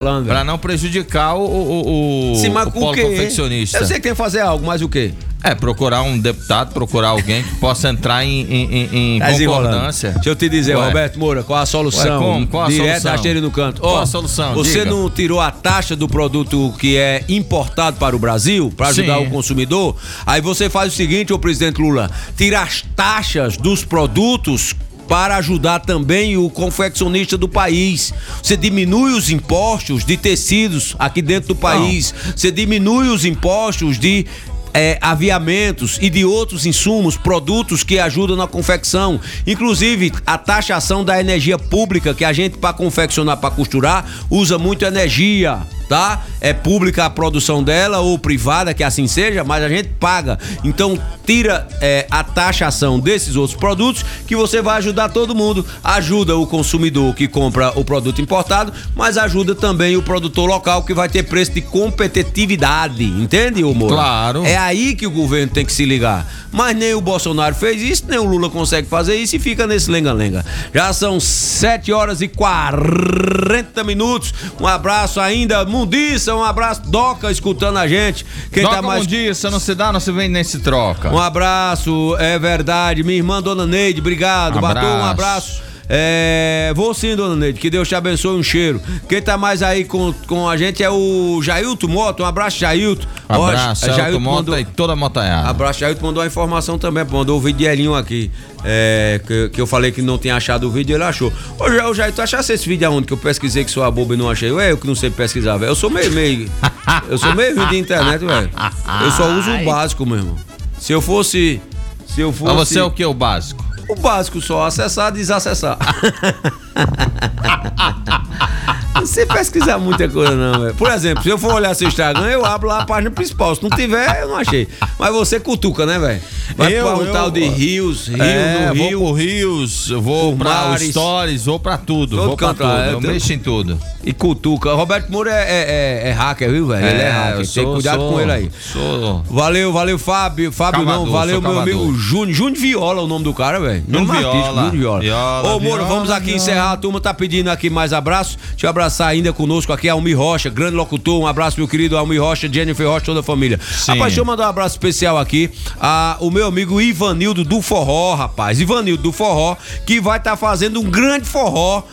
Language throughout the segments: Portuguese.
Pra não prejudicar o polo confeccionista. Eu sei que tem que fazer algo, mas o quê? Procurar um deputado, procurar alguém que possa entrar em concordância. Deixa eu te dizer, Roberto Moura, qual a solução? Qual a Direto solução? da cheira no canto. Qual a solução? Você Diga. não tirou a taxa do produto que é importado para o Brasil, para ajudar o consumidor? Aí você faz o seguinte, ô presidente Lula, tira as taxas dos produtos para ajudar também o confeccionista do país. Você diminui os impostos de tecidos aqui dentro do país. Você diminui os impostos de aviamentos e de outros insumos, produtos que ajudam na confecção. Inclusive, a taxação da energia pública, que a gente, para confeccionar, para costurar, usa muito energia, tá? É pública a produção dela ou privada, que assim seja, mas a gente paga. Então, tira a taxação desses outros produtos, que você vai ajudar todo mundo. Ajuda o consumidor que compra o produto importado, mas ajuda também o produtor local, que vai ter preço de competitividade. Entende, ô Moura? Claro. É aí que o governo tem que se ligar. Mas nem o Bolsonaro fez isso, nem o Lula consegue fazer isso e fica nesse lenga-lenga. Já são 7h40. Um abraço ainda, Mundiça, um abraço, Doca, escutando a gente. Quem Doca, tá mais... Mundiça, não se dá, não se vem nem se troca. Um abraço, é verdade. Minha irmã, Dona Neide, obrigado. Batom, um abraço. Vou sim, Dona Neide, que Deus te abençoe, um cheiro. Quem tá mais aí com a gente é o Jailton Mota, um abraço, Jailton. Abraço, Jailton Mota e toda a motaiada. Abraço, Jailton mandou uma informação também, mandou o vídeo de Elinho aqui, que eu falei que não tinha achado o vídeo, ele achou. Ô Jailton, tu achasse esse vídeo aonde? Que eu pesquisei que sou a boba e não achei. Eu que não sei pesquisar, velho. Eu sou meio ruim de internet, velho. Eu só uso o básico mesmo. Se eu fosse... Mas você é o que, o básico? O básico só, acessar e desacessar. Não sei pesquisar muita coisa não, velho. Por exemplo, se eu for olhar seu Instagram, eu abro lá a página principal. Se não tiver, eu não achei. Mas você cutuca, né, velho? Vai pra um tal de Rios no Rio. Vou pro Rios, vou pra Stories, vou pra tudo. Todo vou pra canto, tudo, eu mexo em tudo. E cutuca. Roberto Moura é hacker, viu, velho? Ele é hacker, tem cuidado com ele aí. Valeu, Fábio. Fábio não, valeu meu amigo Júnior. Júnior Viola, o nome do cara, velho. Nome artístico, Júnior Viola. Ô, Moura, vamos aqui encerrar. A turma tá pedindo aqui mais abraço. Deixa eu abraçar ainda conosco aqui, Almir Rocha, grande locutor. Um abraço, meu querido Almir Rocha, Jennifer Rocha, toda a família. Sim. Rapaz, deixa eu mandar um abraço especial aqui o meu amigo Ivanildo do Forró, rapaz. Ivanildo do Forró, que vai estar fazendo um grande forró.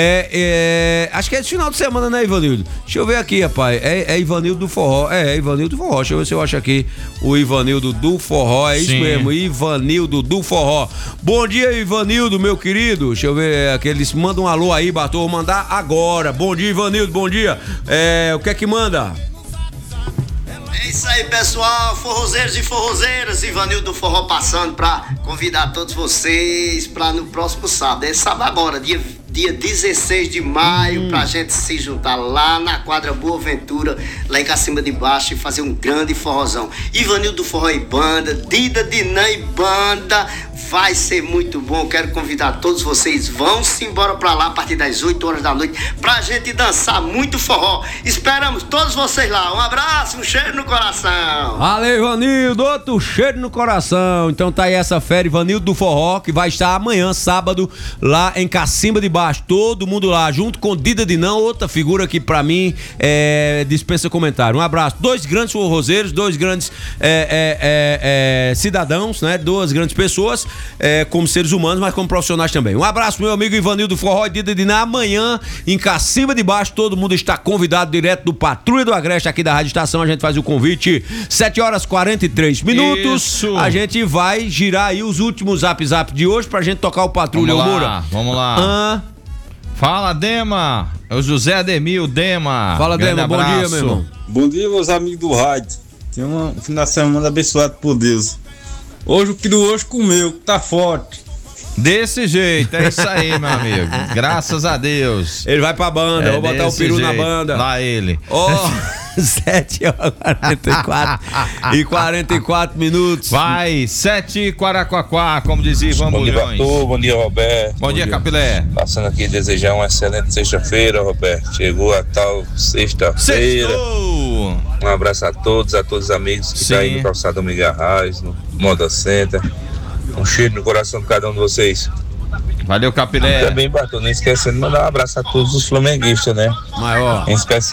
Acho que é esse final de semana, né, Ivanildo? Deixa eu ver aqui, rapaz. É Ivanildo do Forró. É Ivanildo do Forró. Deixa eu ver se eu acho aqui o Ivanildo do Forró. É isso mesmo, Ivanildo do Forró. Bom dia, Ivanildo, meu querido. Deixa eu ver aqui. Eles mandam um alô aí, Bartô. Vou mandar agora. Bom dia, Ivanildo. Bom dia. O que é que manda? É isso aí, pessoal, forrozeiros e forrozeiras, Ivanildo do Forró passando pra convidar todos vocês pra no próximo sábado. É sábado agora, dia 16 de maio, pra gente se juntar lá na quadra Boa Ventura, lá em Cacimba de Baixo, e fazer um grande forrozão. Ivanildo do Forró e Banda, Dida Dinã e Banda, vai ser muito bom. Quero convidar todos vocês, vão-se embora pra lá a partir das 8 horas da noite, pra gente dançar muito forró. Esperamos todos vocês lá. Um abraço, um cheiro no coração. Valeu, Ivanildo, outro cheiro no coração. Então tá aí essa fera, Ivanildo do Forró, que vai estar amanhã, sábado, lá em Cacimba de Baixo. Todo mundo lá, junto com Dida Dinã, outra figura que pra mim dispensa comentário. Um abraço. Dois grandes forrozeiros, dois grandes cidadãos, né? Duas grandes pessoas, como seres humanos, mas como profissionais também. Um abraço, meu amigo Ivanildo do Forró e Dida Dinã. Amanhã, em Cacimba de Baixo, todo mundo está convidado direto do Patrulha do Agreste, aqui da Rádio Estação. A gente faz o convite, 7h43. Isso. A gente vai girar aí os últimos zap de hoje pra gente tocar o Patrulha. Vamos lá. Fala, Dema. É o José Ademir, Dema. Fala, Dema. Bom dia, meu irmão. Bom dia, meus amigos do rádio. Tenha um final de semana abençoado por Deus. Hoje o peru hoje comeu, tá forte. Desse jeito, é isso aí, meu amigo. Graças a Deus. Ele vai pra banda, vou botar o peru na banda. Lá ele. 7h44. Vai, 7h44, como dizia Ivan Bulhões. Bom dia, Roberto. Bom dia, Capilé. Passando aqui desejar uma excelente sexta-feira, Roberto. Chegou a tal sexta-feira. Sextou! Um abraço a todos os amigos que estão aí no Calçado Miguel Arraes, no Moda Center. Um cheiro no coração de cada um de vocês. Valeu, Capilé. Também, Bartô, não esquecendo de mandar um abraço a todos os flamenguistas, né? Maior. Em especial